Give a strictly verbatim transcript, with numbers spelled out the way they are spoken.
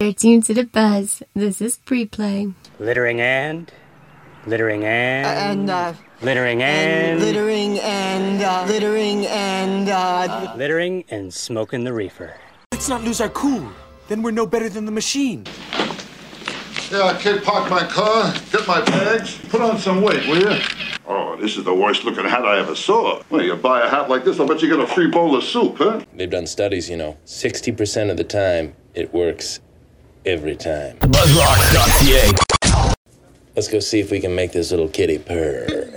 They're tuned to the buzz. This is pre-play. Littering and... Littering and... And, uh... Littering and... and littering and, uh... Littering and, uh... Littering and smoking the reefer. Let's not lose our cool. Then we're no better than the machine. Yeah, I can't park my car, get my bags, put on some weight, will you? Oh, this is the worst looking hat I ever saw. Well, you buy a hat like this, I'll bet you get a free bowl of soup, huh? They've done studies, you know. sixty percent of the time, it works every time. Buzzrock dot C A. Let's go see if we can make this little kitty purr.